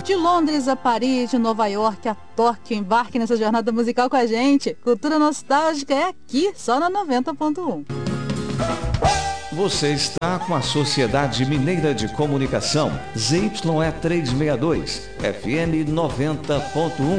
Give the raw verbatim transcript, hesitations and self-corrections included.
De Londres a Paris, de Nova York a Tóquio, embarque nessa jornada musical com a gente. Cultura nostálgica é aqui, só na noventa ponto um. Você está com a Sociedade Mineira de Comunicação, Z Y E trezentos e sessenta e dois, F M noventa ponto um.